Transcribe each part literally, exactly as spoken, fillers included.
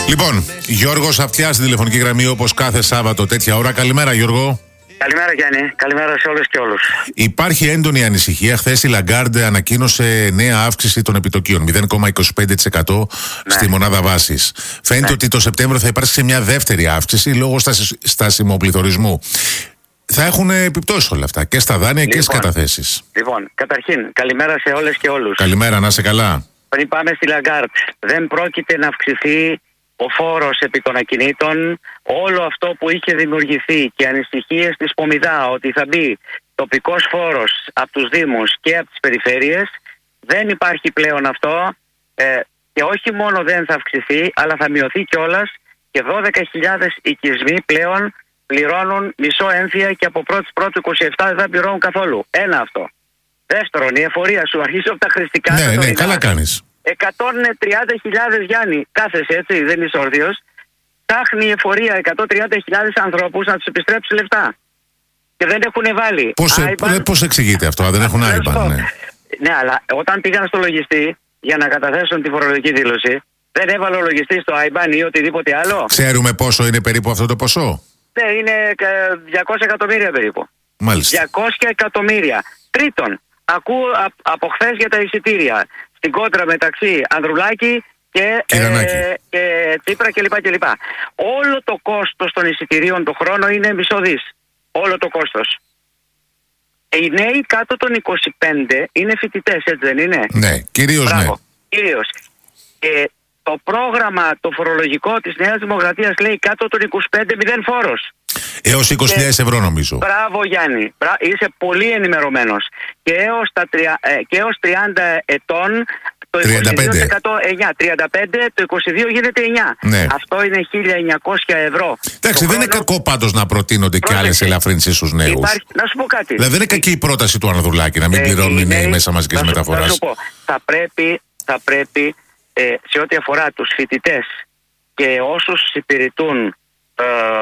Λοιπόν, Γιώργος Αυτιάς στην τηλεφωνική γραμμή, όπως κάθε Σάββατο τέτοια ώρα. Καλημέρα, Γιώργο. Καλημέρα, Γιάννη. Καλημέρα σε όλους και όλους. Υπάρχει έντονη ανησυχία. Χθες η Λαγκάρντ ανακοίνωσε νέα αύξηση των επιτοκίων, μηδέν κόμμα είκοσι πέντε τοις εκατό ναι. στη μονάδα βάσης. Φαίνεται ναι. ότι το Σεπτέμβριο θα υπάρξει μια δεύτερη αύξηση λόγω στασιμοπληθωρισμού. Θα έχουν επιπτώσεις όλα αυτά και στα δάνεια λοιπόν, και στις καταθέσεις. Λοιπόν, καταρχήν, καλημέρα σε όλες και όλους. Καλημέρα, να είσαι καλά. Πριν πάμε στη Λαγκάρντ, δεν πρόκειται να αυξηθεί ο φόρος επί των ακινήτων. Όλο αυτό που είχε δημιουργηθεί και ανησυχίες της Πομιδά ότι θα μπει τοπικός φόρος από τους Δήμους και από τις περιφέρειες, δεν υπάρχει πλέον αυτό ε, και όχι μόνο δεν θα αυξηθεί, αλλά θα μειωθεί κιόλας και δώδεκα χιλιάδες οικισμοί πλέον πληρώνουν μισό έμφυα και από πρώτη πρώτη είκοσι επτά δεν θα πληρώνουν καθόλου. Ένα αυτό. Δεύτερον, η εφορία σου αρχίζει από τα χρηστικά. Ναι, ναι, καλά κάνεις. εκατόν τριάντα χιλιάδες Γιάννη, κάθεσαι έτσι, δεν είσαι όρθιος. Ψάχνει η εφορία εκατόν τριάντα χιλιάδες ανθρώπους να τους επιστρέψει λεφτά. Και δεν έχουν βάλει. Πώς, άιμπαν... πώς εξηγείται αυτό, δεν έχουν άιμπαν, ναι. Ναι, αλλά όταν πήγαν στο λογιστή για να καταθέσουν τη φορολογική δήλωση, δεν έβαλε ο λογιστής το άιμπαν ή οτιδήποτε άλλο. Ξέρουμε πόσο είναι περίπου αυτό το ποσό. Ναι, είναι διακόσια εκατομμύρια περίπου. Μάλιστα. διακόσια εκατομμύρια. Τρίτον, ακούω από χθες για τα εισιτήρια. Στην κόντρα μεταξύ Ανδρουλάκη και, ε, και Τσίπρα κλπ. κλπ. Όλο το κόστος των εισιτηρίων το χρόνο είναι μισό δις. Όλο το κόστος. Οι νέοι κάτω των είκοσι πέντε είναι φοιτητές, έτσι δεν είναι? Ναι, κυρίως ναι. Κυρίως. Και το πρόγραμμα, το φορολογικό της Νέας Δημοκρατίας λέει κάτω των είκοσι πέντε μηδέν φόρος. Έως είκοσι χιλιάδες ευρώ νομίζω. Μπράβο Γιάννη, είσαι πολύ ενημερωμένος. Και έως, τα τρια, ε, και έως τριάντα ετών το τριάντα πέντε. είκοσι δύο τοις εκατό εννιά, τριάντα πέντε, το είκοσι δύο γίνεται εννιά. Ναι. Αυτό είναι χίλια εννιακόσια ευρώ. Εντάξει, δεν είναι κακό πάντως να προτείνονται και άλλες ελαφρύνσεις στους νέους. Υπάρχει, να σου πω κάτι. Δηλαδή δεν είναι κακή η πρόταση του Ανδρουλάκη να μην ε, πληρώνουν οι νέοι ε, μέσα μαζικής μεταφοράς. Θα σου πω, θα πρέπει, θα πρέπει ε, σε ό,τι αφορά τους φοιτητές και όσους υπηρετούν ε,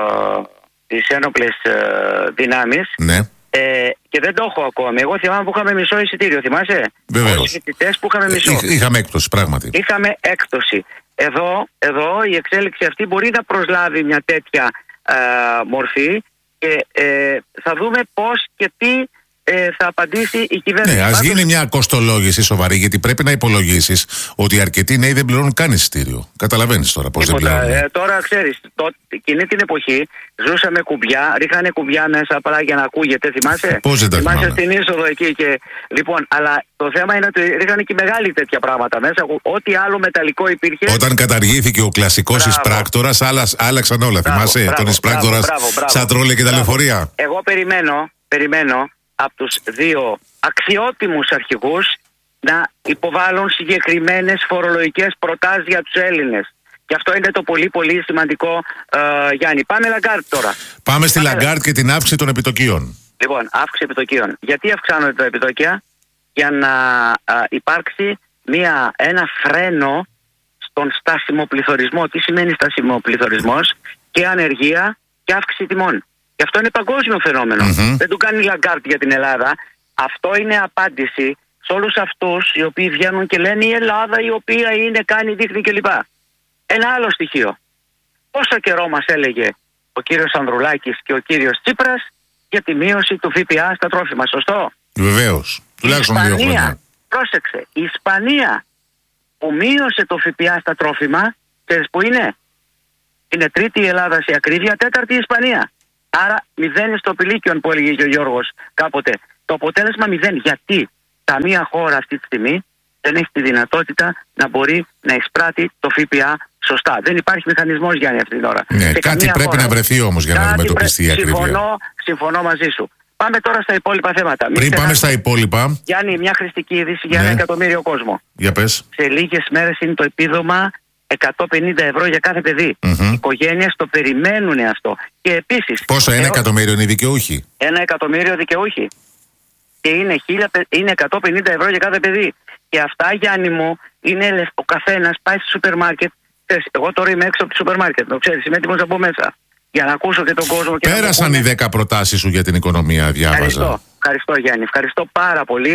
τις ένοπλες ε, δυνάμεις, ναι. ε, και δεν το έχω ακόμη. Εγώ θυμάμαι που είχαμε μισό εισιτήριο, θυμάσαι? Βεβαίως. Όσοι φοιτητές που είχαμε μισό. Ε, είχαμε έκπτωση, πράγματι. Είχαμε έκπτωση. Εδώ, εδώ η εξέλιξη αυτή μπορεί να προσλάβει μια τέτοια ε, μορφή και ε, θα δούμε πώς και τι Ε, θα απαντήσει η κυβέρνηση. Ναι, ας Πάντως... γίνει μια κοστολόγηση σοβαρή, γιατί πρέπει να υπολογίσεις ότι αρκετοί νέοι δεν πληρώνουν καν εισιτήριο. Καταλαβαίνεις τώρα πώς δεν πληρώνουν. Ε, τώρα ξέρεις, το, εκείνη την εποχή ζούσαμε κουμπιά, ρίχανε κουμπιά μέσα απλά για να ακούγεται, θυμάσαι? Πώς δεν τα θυμάσαι θυμάμαι. στην είσοδο εκεί και... Λοιπόν, αλλά το θέμα είναι ότι ρίχανε και μεγάλη τέτοια πράγματα μέσα, ό,τι άλλο μεταλλικό υπήρχε. Όταν καταργήθηκε ο κλασικός εισπράκτορας, άλλαξαν όλα, μπράβο, θυμάσαι? Μπράβο, τον εισπράκτορα σαν τρόλε και τα λεωφορεία. Εγώ περιμένω, περιμένω από τους δύο αξιότιμους αρχηγούς να υποβάλουν συγκεκριμένες φορολογικές προτάσεις για τους Έλληνες. Και αυτό είναι το πολύ πολύ σημαντικό, ε, Γιάννη. Πάμε Λαγκάρντ τώρα. Πάμε στη Πάμε Λαγκάρντ και την αύξηση των επιτοκίων. Λοιπόν, αύξηση επιτοκίων. Γιατί αυξάνονται τα επιτόκια? Για να α, υπάρξει μια, ένα φρένο στον στάσιμο πληθωρισμό. Τι σημαίνει στάσιμο πληθωρισμός? Και ανεργία και αύξηση τιμών. Και αυτό είναι παγκόσμιο φαινόμενο. Mm-hmm. Δεν του κάνει η Λαγκάρντ για την Ελλάδα. Αυτό είναι απάντηση σε όλους αυτούς οι οποίοι βγαίνουν και λένε η Ελλάδα η οποία είναι, κάνει, δείχνει κλπ. Ένα άλλο στοιχείο. Πόσο καιρό μας έλεγε ο κύριος Ανδρουλάκης και ο κύριος Τσίπρας για τη μείωση του ΦΠΑ στα τρόφιμα, σωστό? Βεβαίως. Τουλάχιστον δύο χρόνια. Πρόσεξε, η Ισπανία που μείωσε το ΦΠΑ στα τρόφιμα, ξέρεις που είναι? Είναι τρίτη η Ελλάδα σε ακρίβεια, τέταρτη η Ισπανία. Άρα μηδέν στο πηλίκιον που έλεγε και ο Γιώργος κάποτε. Το αποτέλεσμα μηδέν. Γιατί καμία χώρα αυτή τη στιγμή δεν έχει τη δυνατότητα να μπορεί να εισπράττει το ΦΠΑ σωστά. Δεν υπάρχει μηχανισμός, Γιάννη, αυτή την ώρα. Ναι, κάτι πρέπει χώρα να βρεθεί όμως για να αντιμετωπιστεί η ακρίβεια. Συμφωνώ, συμφωνώ μαζί σου. Πάμε τώρα στα υπόλοιπα θέματα. Πριν Μην πάμε στα υπόλοιπα. Γιάννη, μια χρηστική είδηση για ναι. ένα εκατομμύριο κόσμο. Για πες. Σε λίγες μέρες είναι το επίδομα εκατόν πενήντα ευρώ για κάθε παιδί. Mm-hmm. Οι οικογένειες το περιμένουν αυτό. Και επίσης. Πόσο, ένα εκατομμύριο είναι οι δικαιούχοι? Ένα εκατομμύριο δικαιούχοι. Και είναι, χίλια, είναι εκατόν πενήντα ευρώ για κάθε παιδί. Και αυτά, Γιάννη μου, είναι ο καθένας πάει στο σούπερ μάρκετ. Εγώ τώρα είμαι έξω από το σούπερ μάρκετ. Το ξέρεις, είμαι έτοιμος να μπω μέσα. Για να ακούσω και τον κόσμο. Και πέρασαν οι δέκα προτάσεις σου για την οικονομία, διάβαζα. Ευχαριστώ, ευχαριστώ Γιάννη. Ευχαριστώ πάρα πολύ.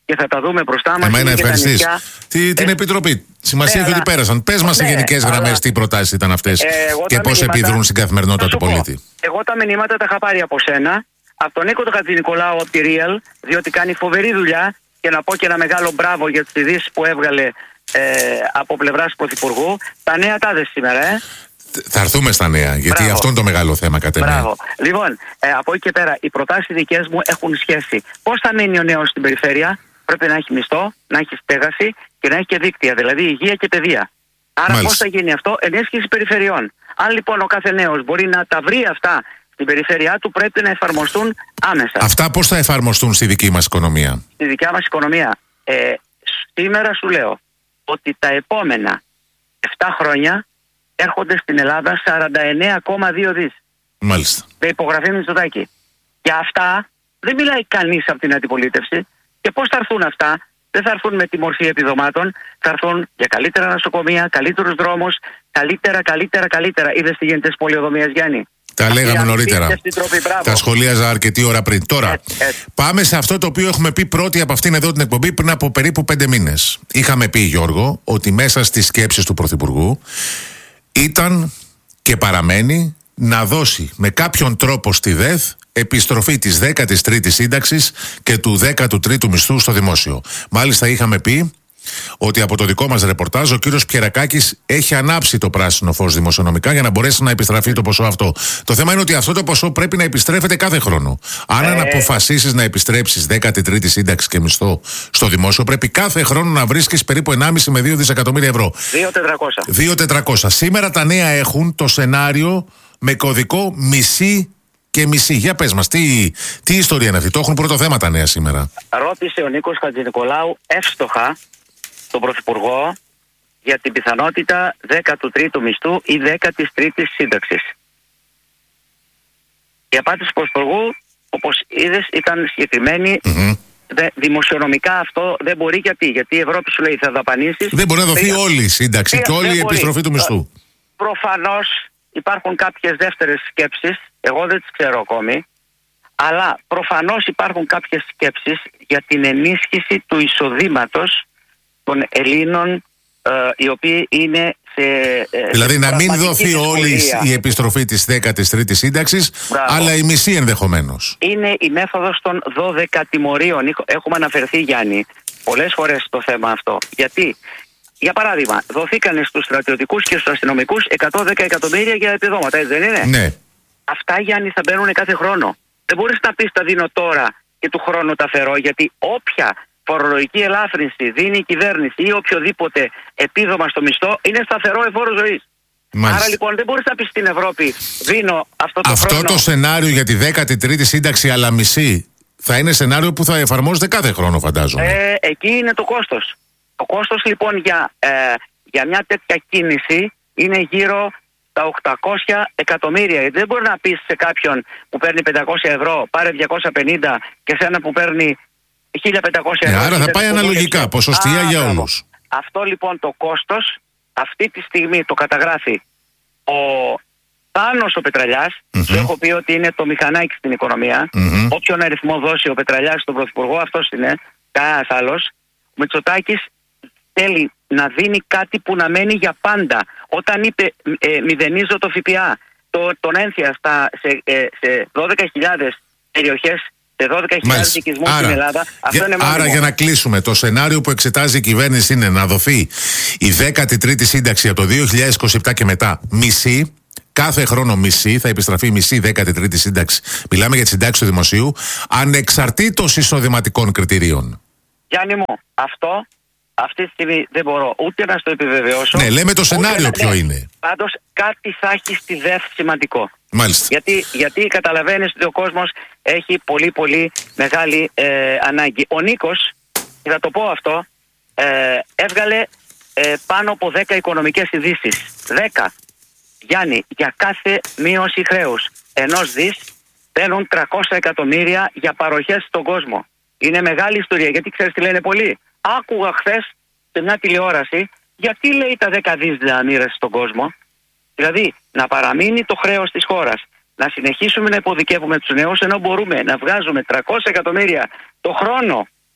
και θα τα δούμε μπροστά μας. Εμένα ευχαριστείς. Τι, την ε, Επιτροπή. Σημασία ναι, έχει ότι πέρασαν. Πες μας σε ναι, γενικές αλλά... γραμμές τι προτάσεις ήταν αυτές ε, και πώς μηνύματα... επιδρούν στην καθημερινότητα του πολίτη. Πω, εγώ τα μηνύματα τα είχα πάρει από σένα, από τον Νίκο τον Χατζηνικολάου από τη Real, διότι κάνει φοβερή δουλειά, και να πω και ένα μεγάλο μπράβο για τις ειδήσεις που έβγαλε ε, από πλευράς Πρωθυπουργού. Τα νέα τα δες σήμερα, ε. Θα έρθουμε στα νέα, γιατί Μπράβο. αυτό είναι το μεγάλο θέμα κατά εμένα. Μπράβο. Λοιπόν, ε, από εκεί και πέρα, οι προτάσεις δικές μου έχουν σχέση. Πώς θα μείνει ο νέος στην περιφέρεια? Πρέπει να έχει μισθό, να έχει στέγαση και να έχει και δίκτυα, δηλαδή υγεία και παιδεία. Άρα πώς θα γίνει αυτό? Ενίσχυση περιφερειών. Αν λοιπόν ο κάθε νέος μπορεί να τα βρει αυτά στην περιφέρειά του, πρέπει να εφαρμοστούν άμεσα. Αυτά πώς θα εφαρμοστούν στη δική μας οικονομία? Στη δικιά μας οικονομία. Ε, σήμερα σου λέω ότι τα επόμενα επτά χρόνια έρχονται στην Ελλάδα σαράντα εννέα κόμμα δύο δις. Μάλιστα. Με υπογραφή Μητσοτάκη. Για αυτά δεν μιλάει κανείς από την αντιπολίτευση. Και πώς θα έρθουν αυτά? Δεν θα έρθουν με τη μορφή επιδομάτων, θα έρθουν για καλύτερα νοσοκομεία, καλύτερους δρόμους, καλύτερα, καλύτερα, καλύτερα. Είδες τι γίνεται στις πολεοδομίες, Γιάννη? Τα λέγαμε νωρίτερα. Τρόπη, τα σχολίαζα αρκετή ώρα πριν. Τώρα, έτσι, έτσι. πάμε σε αυτό το οποίο έχουμε πει πρώτη από αυτήν εδώ την εκπομπή πριν από περίπου πέντε μήνες. Είχαμε πει, Γιώργο, ότι μέσα στις σκέψεις του Πρωθυπουργού ήταν και παραμένει να δώσει με κάποιον τρόπο στη ΔΕΘ επιστροφή της δέκατης τρίτης σύνταξης και του δέκατου τρίτου μισθού στο δημόσιο. Μάλιστα είχαμε πει ότι από το δικό μας ρεπορτάζ ο κύριος Πιερακάκης έχει ανάψει το πράσινο φως δημοσιονομικά για να μπορέσει να επιστραφεί το ποσό αυτό. Το θέμα είναι ότι αυτό το ποσό πρέπει να επιστρέφεται κάθε χρόνο. Αν ε... αποφασίσεις να επιστρέψεις δέκατη τρίτη σύνταξη και μισθό στο δημόσιο, πρέπει κάθε χρόνο να βρίσκεις περίπου ενάμιση με δύο δισεκατομμύρια ευρώ. δύο χιλιάδες τετρακόσια. δύο χιλιάδες τετρακόσια. Σήμερα τα νέα έχουν το σενάριο με κωδικό μισή και μισή. Για πες μας, τι, τι ιστορία είναι αυτή? Το έχουν πρώτο θέμα τα νέα σήμερα. Ρώτησε ο Νίκος Χατζηνικολάου εύστοχα τον Πρωθυπουργό για την πιθανότητα δέκατου τρίτου μισθού ή δέκατης τρίτης σύνταξης. Η απάντηση του Πρωθυπουργού, όπως είδες, ήταν συγκεκριμένη. Mm-hmm. Δε, δημοσιονομικά αυτό δεν μπορεί. Γιατί? Γιατί η Ευρώπη σου λέει θα δαπανίσεις. Δεν μπορεί να δοθεί πήγα, όλη η σύνταξη πήγα, και όλη η επιστροφή μπορεί. του μισθού. Προφανώς υπάρχουν κάποιες δεύτερες σκέψεις, εγώ δεν τις ξέρω ακόμη, αλλά προφανώς υπάρχουν κάποιες σκέψεις για την ενίσχυση του εισοδήματος των Ελλήνων, ε, οι οποίοι είναι σε... Ε, δηλαδή σε να μην δοθεί δυσκολία. όλη η επιστροφή της δέκατης τρίτης σύνταξης, αλλά η μισή ενδεχομένως. Είναι η μέθοδος των δώδεκα τιμωρίων. Έχουμε αναφερθεί, Γιάννη, πολλές φορές στο θέμα αυτό. Γιατί, για παράδειγμα, δοθήκανε στους στρατιωτικούς και στους αστυνομικούς εκατόν δέκα εκατομμύρια για επιδόματα, έτσι δεν είναι? Ναι. Αυτά, Γιάννη, θα μπαίνουν κάθε χρόνο. Δεν μπορείς να πεις τα δίνω τώρα και του χρόνου τα φερώ, γιατί όποια φορολογική ελάφρυνση δίνει η κυβέρνηση ή οποιοδήποτε επίδομα στο μισθό είναι σταθερό εφόρο ζωής. Μάλιστα. Άρα λοιπόν δεν μπορείς να πεις στην Ευρώπη δίνω αυτό το αυτό χρόνο. Αυτό το σενάριο για τη δέκατη τρίτη σύνταξη αλλά μισή θα είναι σενάριο που θα εφαρμόζεται κάθε χρόνο, φαντάζομαι. Ε, εκεί είναι το κόστος. Το κόστος λοιπόν για, ε, για μια τέτοια κίνηση είναι γύρω στα οκτακόσια εκατομμύρια. Γιατί δεν μπορεί να πεις σε κάποιον που παίρνει πεντακόσια ευρώ πάρε διακόσια πενήντα και σε ένα που παίρνει χίλια πεντακόσια ευρώ. Ε, άρα θα πάει αναλογικά, ποσοστιαία για όλους. Αυτό λοιπόν το κόστος αυτή τη στιγμή το καταγράφει ο Πάνος ο Πετραλιάς. Mm-hmm. Του έχω πει ότι είναι το μηχανάκι στην οικονομία. Mm-hmm. Όποιον αριθμό δώσει ο Πετραλιάς στον Πρωθυπουργό, αυτός είναι, κανένας άλλος. Ο Μητσοτάκης θέλει να δίνει κάτι που να μένει για πάντα. Όταν είπε ε, μηδενίζω το ΦΠΑ, το, τον ένθια στα, σε, ε, σε δώδεκα χιλιάδες περιοχές, σε δώδεκα χιλιάδες οικισμούς στην Ελλάδα, αυτό για, είναι μόνιμο. Άρα για να κλείσουμε, το σενάριο που εξετάζει η κυβέρνηση είναι να δοθεί η δέκατη τρίτη σύνταξη από το δύο χιλιάδες είκοσι επτά και μετά μισή. Κάθε χρόνο μισή, θα επιστραφεί μισή δέκατη τρίτη σύνταξη. Μιλάμε για τη συντάξη του δημοσίου, ανεξαρτήτως εισοδηματικών κριτηρίων. Γιάννη μου, αυτό αυτή τη στιγμή δεν μπορώ ούτε να στο επιβεβαιώσω. Ναι, λέμε το σενάριο να... ποιο ναι. είναι. Πάντως κάτι θα έχει στη ΔΕΘ σημαντικό. Μάλιστα. Γιατί, γιατί καταλαβαίνεις ότι ο κόσμος έχει πολύ πολύ μεγάλη ε, ανάγκη. Ο Νίκος, θα το πω αυτό, ε, έβγαλε ε, πάνω από δέκα οικονομικές ειδήσεις. δέκα. Γιάννη, για κάθε μείωση χρέους ενός δις παίρνουν τριακόσια εκατομμύρια για παροχές στον κόσμο. Είναι μεγάλη ιστορία, γιατί ξέρεις τι λένε πολλοί. Άκουγα χθες σε μια τηλεόραση γιατί λέει τα δέκα δις να μοίρασε στον κόσμο. Δηλαδή να παραμείνει το χρέος της χώρας, να συνεχίσουμε να υποδικεύουμε τους νέους, ενώ μπορούμε να βγάζουμε τριακόσια εκατομμύρια το χρόνο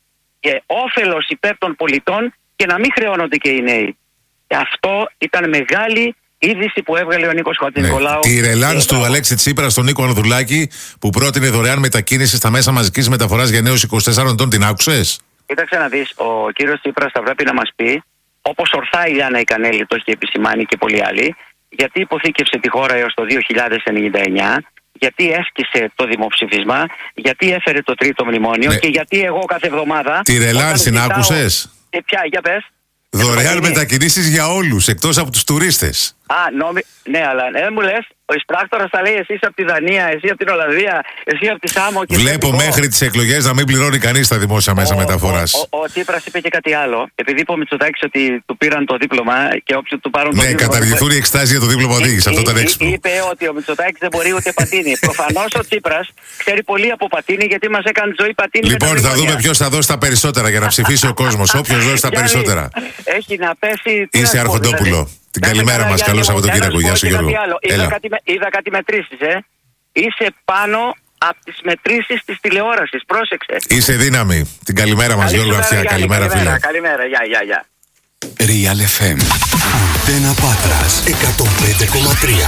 και όφελος υπέρ των πολιτών και να μην χρεώνονται και οι νέοι. Και αυτό ήταν μεγάλη είδηση που έβγαλε ο Νίκος Χατζηνικολάου. Ναι. Τη ρελάνς του Αλέξη Τσίπρα στον Νίκο Ανδρουλάκη που πρότεινε δωρεάν μετακίνηση στα μέσα μαζικής μεταφοράς για νέους είκοσι τεσσάρων ετών, την άκουσες? Κοίταξε να δεις, ο κύριος Τσίπρας θα πρέπει να μας πει, όπως ορθά η Λιάννα η Κανέλη το έχει επισημάνει και πολλοί άλλοι, γιατί υποθήκευσε τη χώρα έως το δύο χιλιάδες ενενήντα εννιά, γιατί έσκησε το δημοψήφισμα, γιατί έφερε το τρίτο μνημόνιο, ναι, και γιατί εγώ κάθε εβδομάδα... Τη ρελάνς την άκουσες? Και ποια, για πες. Δωρεάν μετακινήσεις για όλους, εκτός από τους τουρίστες. Α, νόμι... ναι, αλλά δεν μου λες, ο εισπράκτορας θα λέει εσύ από τη Δανία, εσύ από την Ολλανδία, εσύ από τη Σάμο και... Βλέπω και μέχρι τις εκλογές να μην πληρώνει κανείς τα δημόσια μέσα ο, μεταφοράς. Ο, ο, ο Τσίπρας είπε και κάτι άλλο. Επειδή είπε ο Μητσοτάκης ότι του πήραν το δίπλωμα και όποιοι του πάρουν το ναι, δίπλωμα... Ναι, καταργηθούν οι εξετάσεις για το δίπλωμα οδήγησης. Αυτό ήταν έξυπνο. Είπε ότι ο Μητσοτάκης δεν μπορεί ούτε πατίνι. Προφανώς ο Τσίπρας ξέρει πολύ από πατίνι, γιατί μας έκανε ζωή πατίνι. Λοιπόν, θα δούμε ποιος θα δώσει τα περισσότερα για να ψηφίσει ο κόσμος. Όποιος δώσει τα περισσότερα. Έχει να πέσει... Είσαι Αρχοντόπουλο. Την καλημέρα μας. Καλό Σαββατοκύριακο. Γεια σου, Γιώργο. Είδα κάτι, είδα κάτι μετρήσεις, ε. Είσαι πάνω από τις μετρήσεις της τηλεόρασης. Πρόσεξε. Είσαι δύναμη. Την καλημέρα μας, Γιώργο Αυτιά. Καλημέρα, φίλε. Καλημέρα, γεια, γεια, γεια. Real εφ εμ. Αντένα Πάτρας εκατόν πέντε κόμμα τρία.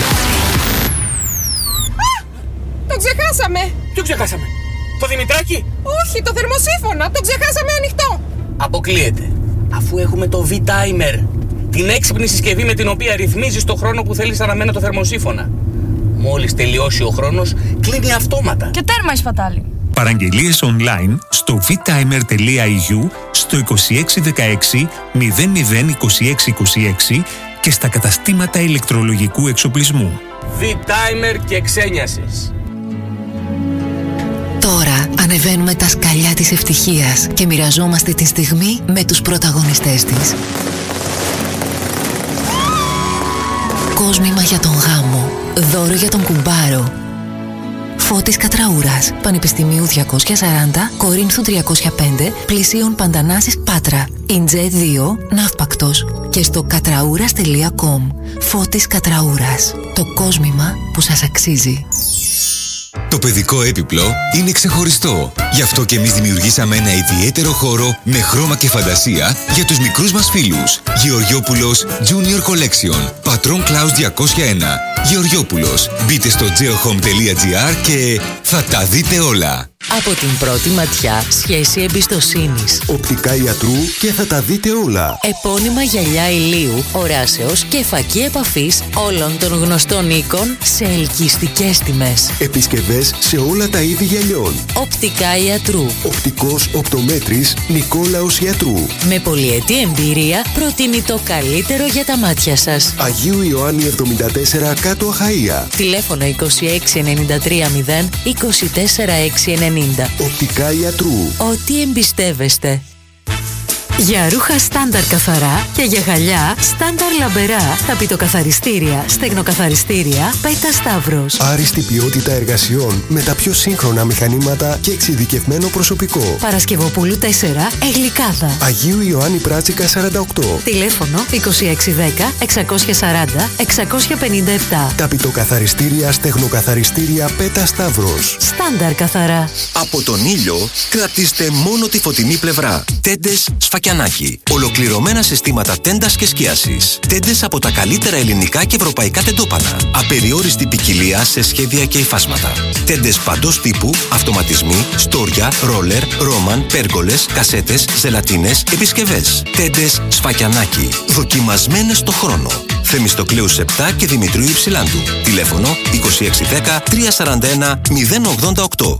Το ξεχάσαμε. Ποιο ξεχάσαμε? Το Δημητράκη? Όχι, το θερμοσύφωνα. Το ξεχάσαμε ανοιχτό. Αποκλείεται. Αφού έχουμε το V-Timer, την έξυπνη συσκευή με την οποία ρυθμίζεις το χρόνο που θέλεις να μένει το θερμοσύφωνα. Μόλις τελειώσει ο χρόνος, κλείνει αυτόματα. Και τέρμα η σπατάλη. Παραγγελίες online στο βιτάιμερ τελεία ι γιου, στο είκοσι έξι δεκαέξι μηδέν μηδέν είκοσι έξι είκοσι έξι και στα καταστήματα ηλεκτρολογικού εξοπλισμού. V-Timer και ξένιασες. Τώρα ανεβαίνουμε τα σκαλιά της ευτυχίας και μοιραζόμαστε τη στιγμή με τους πρωταγωνιστές της. Κόσμημα για τον γάμο, δώρο για τον κουμπάρο. Φώτης Κατραούρας, Πανεπιστημίου διακόσια σαράντα, Κορίνθου τριακόσια πέντε, Πλησίων Παντανάσης Πάτρα, Ιντζέ δύο, Ναύπακτος και στο κατραούρας τελεία κομ. Φώτης Κατραούρας, το κόσμημα που σας αξίζει. Το παιδικό έπιπλο είναι ξεχωριστό. Γι' αυτό και εμείς δημιουργήσαμε ένα ιδιαίτερο χώρο με χρώμα και φαντασία για τους μικρούς μας φίλους. Γεωργιόπουλος Junior Collection, Πατρών Κλάους διακόσια ένα. Γεωργιόπουλος. Μπείτε στο geohome τελεία gr και θα τα δείτε όλα. Από την πρώτη ματιά, σχέση εμπιστοσύνης. Οπτικά ιατρού και θα τα δείτε όλα. Επώνυμα γυαλιά ηλίου, οράσεως και φακή επαφής όλων των γνωστών οίκων σε ελκυστικές τιμές. Επισκευές σε όλα τα είδη γυαλιών. Οπτικά ιατρού. Οπτικός οπτομέτρης Νικόλαος Ιατρού. Με πολυετή εμπειρία προτείνει το καλύτερο για τα μάτια σας. Αγίου Ιωάννη εβδομήντα τέσσερα κάτω Αχαΐα. Τηλέφωνο είκοσι έξι ενενήντα τρία μηδέν είκοσι τέσσερα έξι ενενήντα. Οπτικά ιατρού. Ό,τι εμπιστεύεστε. Για ρούχα στάνταρ καθαρά και για γυαλιά στάνταρ λαμπερά, ταπητοκαθαριστήρια, στεγνοκαθαριστήρια, Πέτα Σταύρος. Άριστη ποιότητα εργασιών με τα πιο σύγχρονα μηχανήματα και εξειδικευμένο προσωπικό. Παρασκευοπούλου τέσσερα, Εγλικάδα. Αγίου Ιωάννη Πράτσικα σαράντα οκτώ. Τηλέφωνο είκοσι έξι δέκα εξακόσια σαράντα εξακόσια πενήντα επτά. Ταπητοκαθαριστήρια, στεγνοκαθαριστήρια, Πέτα Σταύρος. Στάνταρ καθαρά. Από τον ήλιο κρατήστε μόνο τη φωτεινή πλευρά. Τέντες Σφακιανάκι. Ολοκληρωμένα συστήματα τέντας και σκίασης. Τέντες από τα καλύτερα ελληνικά και ευρωπαϊκά τεντόπανα. Απεριόριστη ποικιλία σε σχέδια και υφάσματα. Τέντες παντός τύπου, αυτοματισμοί, στόρια, ρόλερ, ρόμαν, πέργολες, κασέτες, ζελατίνες, επισκευές. Τέντες Σφακιανάκι. Δοκιμασμένες στο χρόνο. Θεμιστοκλέους επτά και Δημητρίου Υψηλάντου. Τηλέφωνο είκοσι έξι δέκα τριακόσια σαράντα ένα μηδέν ογδόντα οκτώ.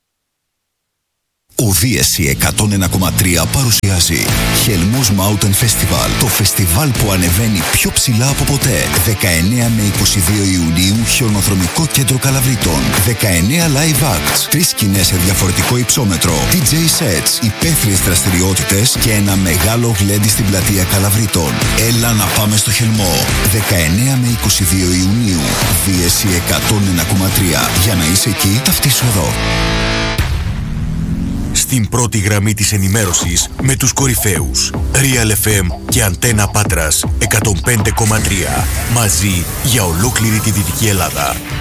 Ο Δίεση εκατόν ένα κόμμα τρία παρουσιάζει Χελμούς Mountain Festival, το φεστιβάλ που ανεβαίνει πιο ψηλά από ποτέ. δεκαεννέα με είκοσι δύο Ιουνίου, χιονοδρομικό κέντρο Καλαβρίτων. δεκαεννέα live acts, τρεις σκηνές σε διαφορετικό υψόμετρο, ντι τζέι sets, υπαίθριες δραστηριότητες και ένα μεγάλο γλέντι στην πλατεία Καλαβρίτων. Έλα να πάμε στο Χελμό. δεκαεννέα με είκοσι δύο Ιουνίου, Δίεση εκατόν ένα κόμμα τρία. Για να είσαι εκεί, ταυτίσου εδώ. Στην πρώτη γραμμή της ενημέρωσης με τους κορυφαίους Real εφ εμ και Αντένα Πάτρας εκατόν πέντε κόμμα τρία. Μαζί για ολόκληρη τη Δυτική Ελλάδα.